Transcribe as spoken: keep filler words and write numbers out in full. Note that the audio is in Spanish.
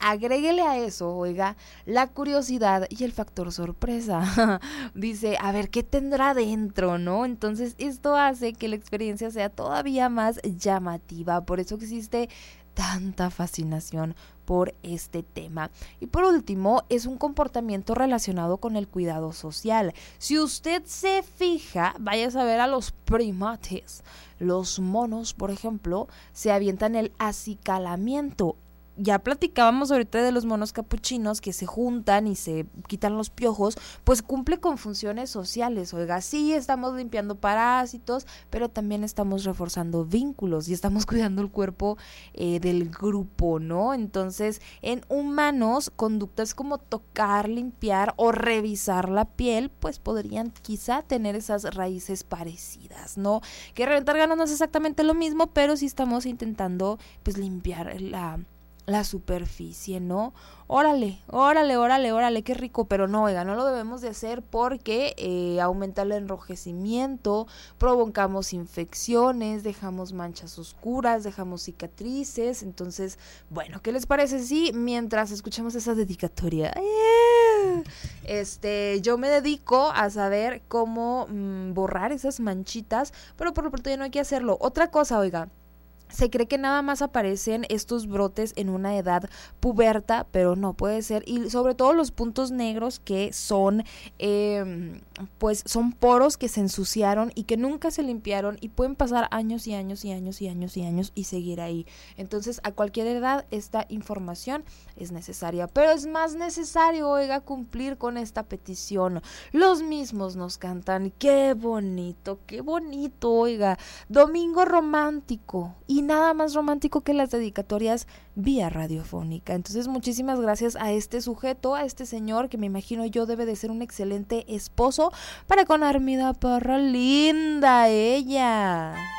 agréguele a eso, oiga, la curiosidad y el factor sorpresa. Dice, a ver, ¿qué tendrá dentro, no? Entonces, esto hace que la experiencia sea todavía más llamativa. Por eso existe tanta fascinación por este tema. Y por último, es un comportamiento relacionado con el cuidado social. Si usted se fija, vaya a saber a los primates. Los monos, por ejemplo, se avientan el acicalamiento. Ya platicábamos ahorita de los monos capuchinos que se juntan y se quitan los piojos, pues cumple con funciones sociales. Oiga, sí estamos limpiando parásitos, pero también estamos reforzando vínculos y estamos cuidando el cuerpo eh, del grupo, ¿no? Entonces, en humanos, conductas como tocar, limpiar o revisar la piel, pues podrían quizá tener esas raíces parecidas, ¿no? Que reventar ganas no es exactamente lo mismo, pero sí estamos intentando, pues, limpiar la... la superficie, ¿no? Órale, órale, órale, órale, qué rico, pero no, oiga, no lo debemos de hacer porque eh, aumenta el enrojecimiento, provocamos infecciones, dejamos manchas oscuras, dejamos cicatrices. Entonces, bueno, ¿qué les parece si mientras escuchamos esa dedicatoria, este, yo me dedico a saber cómo mmm, borrar esas manchitas, pero por lo pronto ya no hay que hacerlo? Otra cosa, oiga, se cree que nada más aparecen estos brotes en una edad puberta, pero no puede ser. Y sobre todo los puntos negros que son, eh, pues son poros que se ensuciaron y que nunca se limpiaron y pueden pasar años y años y años y años y años y seguir ahí. Entonces, a cualquier edad esta información es necesaria, pero es más necesario, oiga, cumplir con esta petición. Los mismos nos cantan, qué bonito, qué bonito, oiga, domingo romántico. Y nada más romántico que las dedicatorias vía radiofónica. Entonces, muchísimas gracias a este sujeto, a este señor, que me imagino yo debe de ser un excelente esposo para con Armida Parra, linda ella.